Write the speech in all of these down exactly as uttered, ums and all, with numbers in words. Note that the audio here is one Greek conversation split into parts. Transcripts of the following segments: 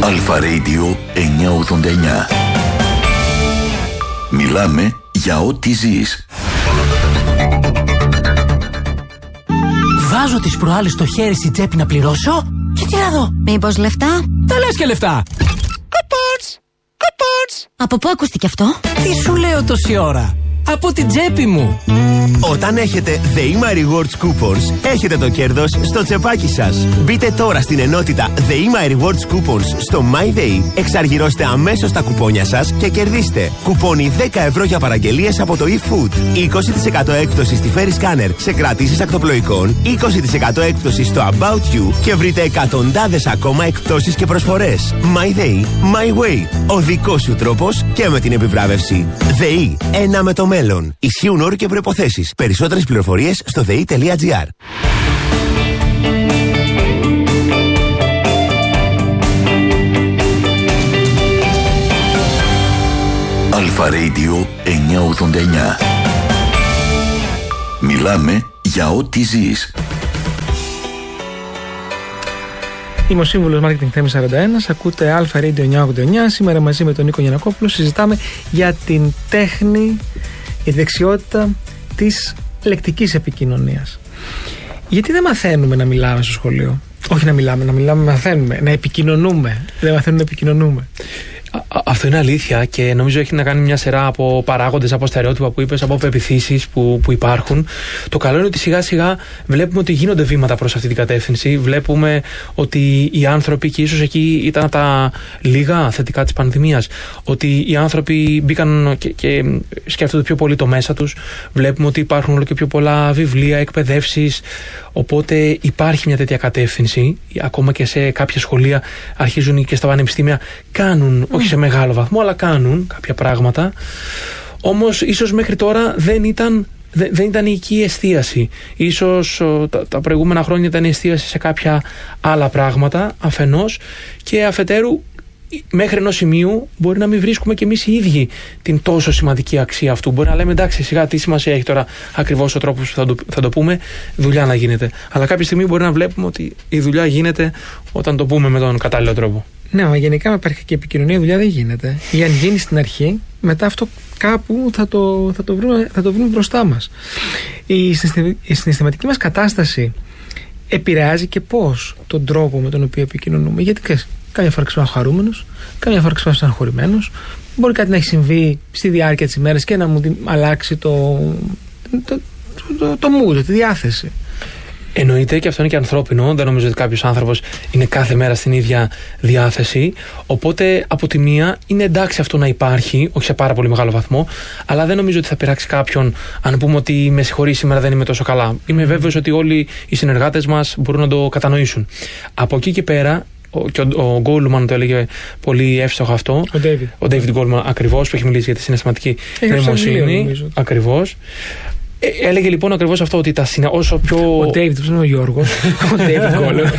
Αλφα Radio εννιακόσια ογδόντα εννιά. Μιλάμε για ό,τι ζεις. Βάζω τις προάλλες το χέρι στην τσέπη να πληρώσω και τι να δω. Μήπως λεφτά? Τα λες και λεφτά. Κουπόνς! Κουπόνς! Από πού ακούστηκε αυτό? Τι σου λέω τόση ώρα? Από την τσέπη μου. Όταν έχετε ΔΕΗΜΑ Rewards Coupons, έχετε το κέρδος στο τσεπάκι σας. Μπείτε τώρα στην ενότητα ΔΕΗΜΑ Rewards Coupons στο MyDay, εξαργυρώστε αμέσως τα κουπόνια σας και κερδίστε κουπόνι δέκα ευρώ για παραγγελίες από το eFood, είκοσι τοις εκατό έκπτωση στη Ferry Scanner σε κρατήσεις ακτοπλοϊκών, είκοσι τοις εκατό έκπτωση στο About You και βρείτε εκατοντάδες ακόμα εκπτώσεις και προσφορές. MyDay, My Way. Ο δικός σου τρόπος και με την επιβράβευση. ΔΕΗ, ένα με το μέλλον. Ισχύουν όροι και προϋποθέσεις. Περισσότερες πληροφορίες στο δε ι τελεία τζι άρ. Αλφα Radio εννιακόσια ογδόντα εννιά. Μιλάμε για ό,τι ζεις. Είμαι ο σύμβουλος Marketing Θέμης σαράντα ένα. Ακούτε Αλφα Radio εννιακόσια ογδόντα εννιά. Σήμερα μαζί με τον Νίκο Γιαννακόπουλο συζητάμε για την τέχνη, η δεξιότητα της λεκτικής επικοινωνίας. Γιατί δεν μαθαίνουμε να μιλάμε στο σχολείο? Όχι να μιλάμε, να μιλάμε, μαθαίνουμε. Να επικοινωνούμε. Δεν μαθαίνουμε να επικοινωνούμε. Αυτό είναι αλήθεια και νομίζω έχει να κάνει μια σειρά από παράγοντες, από στερεότυπα που είπες, από πεποιθήσεις που, που υπάρχουν. Το καλό είναι ότι σιγά σιγά βλέπουμε ότι γίνονται βήματα προς αυτή την κατεύθυνση. Βλέπουμε ότι οι άνθρωποι, και ίσως εκεί ήταν από τα λίγα θετικά της πανδημίας, ότι οι άνθρωποι μπήκαν και, και σκέφτονται πιο πολύ το μέσα τους. Βλέπουμε ότι υπάρχουν όλο και πιο πολλά βιβλία, εκπαιδεύσεις. Οπότε υπάρχει μια τέτοια κατεύθυνση. Ακόμα και σε κάποια σχολεία αρχίζουν και στα πανεπιστήμια κάνουν, όχι σε μεγάλο βαθμό, αλλά κάνουν κάποια πράγματα. Όμως ίσως μέχρι τώρα δεν ήταν, δεν, δεν ήταν εκεί η εστίαση. Ίσως ο, τα, τα προηγούμενα χρόνια ήταν η εστίαση σε κάποια άλλα πράγματα αφενός, και αφετέρου μέχρι ενός σημείου μπορεί να μην βρίσκουμε κι εμείς οι ίδιοι την τόσο σημαντική αξία αυτού. Μπορεί να λέμε εντάξει, σιγά τι σημασία έχει τώρα ακριβώς ο τρόπος που θα το, θα το πούμε, δουλειά να γίνεται. Αλλά κάποια στιγμή μπορεί να βλέπουμε ότι η δουλειά γίνεται όταν το πούμε με τον κατάλληλο τρόπο. Ναι, μα γενικά με υπάρχει και επικοινωνία, η δουλειά δεν γίνεται. Ή αν γίνει στην αρχή, μετά αυτό κάπου θα το, θα το, βρούμε, θα το βρούμε μπροστά μας. Η, η συναισθηματική μας κατάσταση επηρεάζει και πώς τον τρόπο με τον οποίο επικοινωνούμε. Γιατί ξέρεις, κάμια φορά ξυπνάω χαρούμενος, κάμια φορά ξυπνάω στεναχωρημένος. Μπορεί κάτι να έχει συμβεί στη διάρκεια της ημέρας και να μου αλλάξει το, το, το, το, το mood, τη διάθεση. Εννοείται, και αυτό είναι και ανθρώπινο. Δεν νομίζω ότι κάποιος άνθρωπος είναι κάθε μέρα στην ίδια διάθεση. Οπότε από τη μία είναι εντάξει αυτό να υπάρχει, όχι σε πάρα πολύ μεγάλο βαθμό, αλλά δεν νομίζω ότι θα πειράξει κάποιον αν πούμε ότι με συγχωρεί, σήμερα δεν είμαι τόσο καλά. Είμαι βέβαιος ότι όλοι οι συνεργάτες μας μπορούν να το κατανοήσουν. Από εκεί και πέρα, και ο, ο Γκόλμαν το έλεγε πολύ εύστοχα αυτό. Ο David. Ο David Γκόλμαν ακριβώς, που έχει μιλήσει για τη συναισθηματική νοημοσύνη. Ακριβώς. Ε, έλεγε λοιπόν ακριβώς αυτό, ότι τα συνα... όσο πιο. Ο Ντέιβιτ, πώς είναι ο Γιώργος. Ο Ντέιβιτ Γκόλμαν.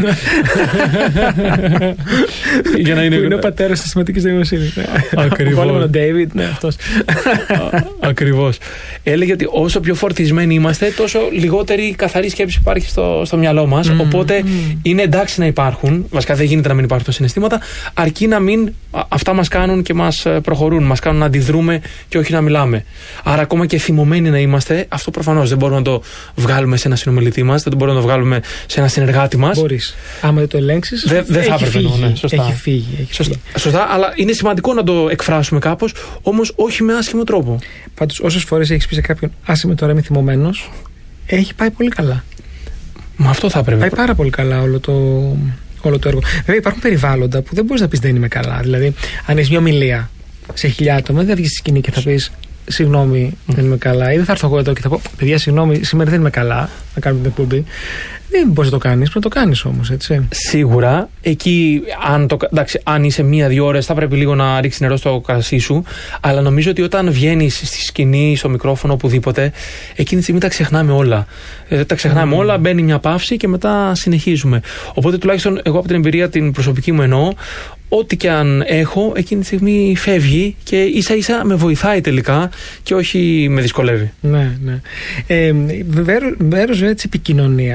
Για να είναι. Που είναι ο πατέρας της σημαντικής νοημοσύνης. Ακριβώς. Ο Ντέιβιτ, ναι, αυτός. Ακριβώς. Έλεγε ότι όσο πιο φορτισμένοι είμαστε, τόσο λιγότερη καθαρή σκέψη υπάρχει στο, στο μυαλό μας. Mm, Οπότε mm. είναι εντάξει να υπάρχουν. Βασικά δεν γίνεται να μην υπάρχουν τα συναισθήματα, αρκεί να μην αυτά μας κάνουν και μας προχωρούν. Μας κάνουν να αντιδρούμε και όχι να μιλάμε. Άρα, ακόμα και θυμωμένοι να είμαστε, αυτό προφανώς δεν μπορούμε να το βγάλουμε σε ένα συνομιλητή μας, δεν μπορούμε να το βγάλουμε σε ένα συνεργάτη μας. Μπορείς. Άμα δεν το ελέγξεις, δεν δε θα έπρεπε. Ναι, σωστά. Έχει φύγει. Έχει σωστά. φύγει. Σωστά, αλλά είναι σημαντικό να το εκφράσουμε κάπως, όμως όχι με άσχημο τρόπο. Πάντως, όσες φορές έχεις πει σε κάποιον άσε με τώρα, είμαι θυμωμένος, έχει πάει πολύ καλά. Μα αυτό θα έπρεπε. Πάει πάρα πολύ καλά όλο το, όλο το έργο. Βέβαια, υπάρχουν περιβάλλοντα που δεν μπορείς να πεις δεν είμαι καλά. Δηλαδή, αν έχεις μια ομιλία σε χιλιάδες άτομα, δεν θα βγεις στη σκηνή και θα πεις συγγνώμη, mm. δεν είμαι καλά, ή δεν θα έρθω εγώ εδώ και θα πω παιδιά, συγγνώμη, σήμερα δεν είμαι καλά, να κάνουμε την εκπομπή. Δεν μπορείς να το κάνεις, πρέπει να το κάνεις όμως, έτσι. Σίγουρα. Εκεί, αν, το, εντάξει, αν είσαι μία-δύο ώρες, θα πρέπει λίγο να ρίξεις νερό στο κρασί σου. Αλλά νομίζω ότι όταν βγαίνεις στη σκηνή, στο μικρόφωνο, οπουδήποτε, εκείνη τη στιγμή τα ξεχνάμε όλα. Ε, τα ξεχνάμε mm. όλα, μπαίνει μια παύση και μετά συνεχίζουμε. Οπότε, τουλάχιστον, εγώ από την εμπειρία την προσωπική μου εννοώ, ό,τι και αν έχω, εκείνη τη στιγμή φεύγει και ίσα ίσα με βοηθάει τελικά και όχι με δυσκολεύει. Ναι, ναι. Ε, μέρος της επικοινωνίας είναι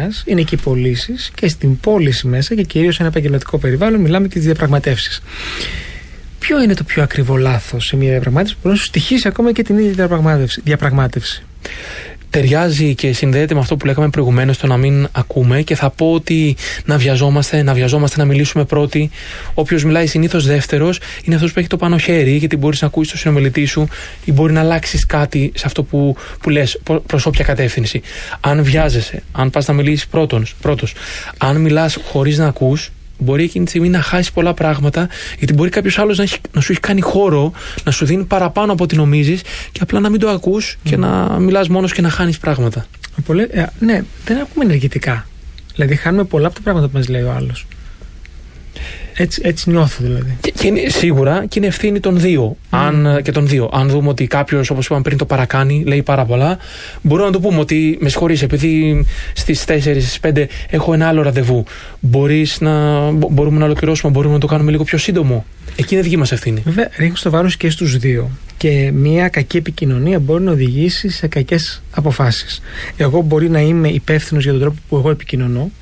και οι πωλήσεις και στην πώληση μέσα και κυρίως σε ένα επαγγελματικό περιβάλλον μιλάμε και τις διαπραγματεύσεις. Ποιο είναι το πιο ακριβό λάθος σε μια διαπραγμάτευση που μπορεί να σου στοιχήσει ακόμα και την ίδια διαπραγμάτευση? Ταιριάζει και συνδέεται με αυτό που λέγαμε προηγουμένως, το να μην ακούμε, και θα πω ότι να βιαζόμαστε, να βιαζόμαστε να μιλήσουμε πρώτοι. Όποιος μιλάει συνήθως δεύτερος είναι αυτός που έχει το πάνω χέρι, γιατί μπορείς να ακούσεις τον συνομιλητή σου ή μπορεί να αλλάξεις κάτι σε αυτό που, που λες, προς όποια κατεύθυνση. Αν βιάζεσαι, αν πας να μιλήσεις πρώτος, πρώτος, αν μιλάς χωρίς να ακούς, μπορεί εκείνη τη στιγμή να χάσει πολλά πράγματα, γιατί μπορεί κάποιος άλλος να, να σου έχει κάνει χώρο, να σου δίνει παραπάνω από ό,τι νομίζεις και απλά να μην το ακούς mm. και να μιλάς μόνος και να χάνεις πράγματα. Πολλέ, ε, ναι, δεν ακούμε ενεργητικά. Δηλαδή, χάνουμε πολλά από τα πράγματα που μας λέει ο άλλος. Έτσι, έτσι νιώθω δηλαδή. Και, και είναι, σίγουρα και είναι ευθύνη των δύο. Mm. Αν, και των δύο. Αν δούμε ότι κάποιος, όπως είπαμε πριν, το παρακάνει, λέει πάρα πολλά, μπορούμε να το πούμε ότι με συγχωρείς, επειδή στις τέσσερις, στις πέντε έχω ένα άλλο ραντεβού. Μπορείς να, μπορούμε να ολοκληρώσουμε, μπορούμε να το κάνουμε λίγο πιο σύντομο. Εκεί είναι δική μας ευθύνη. Βέβαια, ρίχνει το βάρος και στους δύο. Και μια κακή επικοινωνία μπορεί να οδηγήσει σε κακές αποφάσεις. Εγώ μπορεί να είμαι υπεύθυνος για τον τρόπο που εγώ επικοινωνώ.